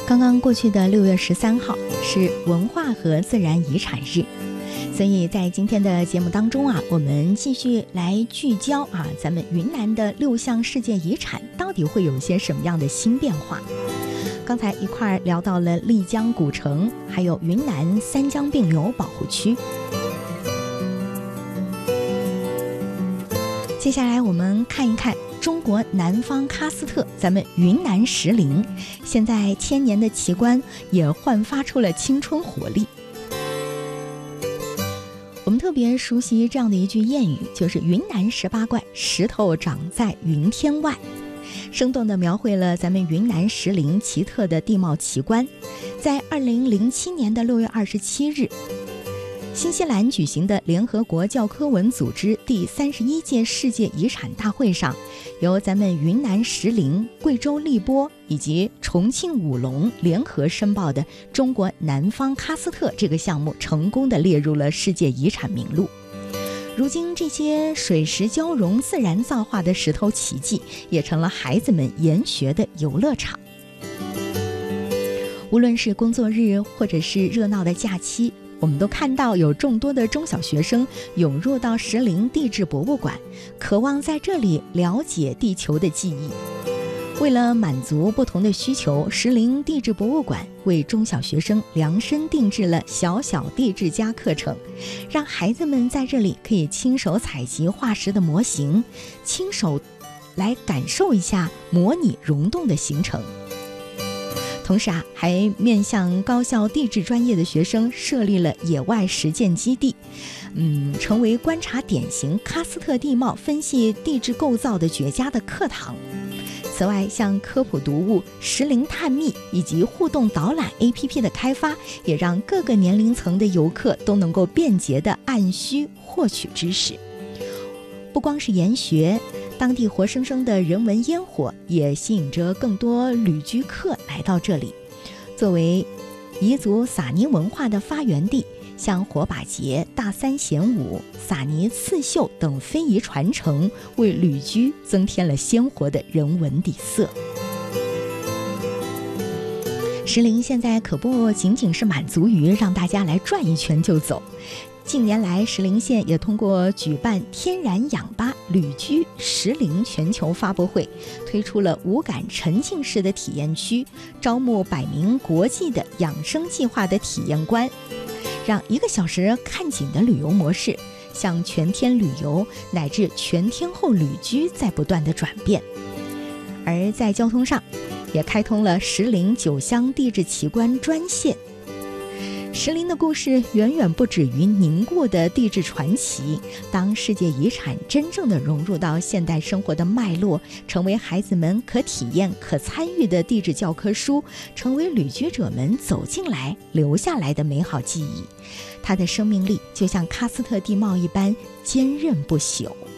刚刚过去的6月13号是文化和自然遗产日，所以在今天的节目当中我们继续来聚焦咱们云南的6项世界遗产到底会有些什么样的新变化。刚才一块聊到了丽江古城，还有云南三江并流保护区。接下来我们看一看中国南方喀斯特，咱们云南石林，现在千年的奇观也焕发出了青春活力。我们特别熟悉这样的一句谚语，就是云南18怪，石头长在云天外，生动地描绘了咱们云南石林奇特的地貌奇观。在2007年的6月27日，新西兰举行的联合国教科文组织第31届世界遗产大会上，由咱们云南石林、贵州荔波以及重庆武隆联合申报的中国南方喀斯特这个项目成功地列入了世界遗产名录。如今这些水石交融、自然造化的石头奇迹也成了孩子们研学的游乐场。无论是工作日或者是热闹的假期，我们都看到有众多的中小学生涌入到石林地质博物馆，渴望在这里了解地球的记忆。为了满足不同的需求，石林地质博物馆为中小学生量身定制了小小地质家课程，让孩子们在这里可以亲手采集化石的模型，亲手来感受一下模拟溶洞的形成。同时还面向高校地质专业的学生设立了野外实践基地，成为观察典型喀斯特地貌、分析地质构造的绝佳的课堂。此外，像科普读物、石林探秘以及互动导览 APP 的开发，也让各个年龄层的游客都能够便捷地按需获取知识。不光是研学，当地活生生的人文烟火也吸引着更多旅居客来到这里。作为彝族撒尼文化的发源地，像火把节、大三弦舞、撒尼刺绣等非遗传承，为旅居增添了鲜活的人文底色。石林现在可不仅仅是满足于让大家来转一圈就走，近年来石林县也通过举办天然氧吧旅居石林全球发布会，推出了无感沉浸式的体验区，招募100名国际的养生计划的体验官，让1个小时看景的旅游模式向全天旅游乃至全天候旅居在不断的转变。而在交通上也开通了石林9乡地质奇观专线。石林的故事远远不止于凝固的地质传奇，当世界遗产真正的融入到现代生活的脉络，成为孩子们可体验可参与的地质教科书，成为旅居者们走进来留下来的美好记忆，它的生命力就像喀斯特地貌一般坚韧不朽。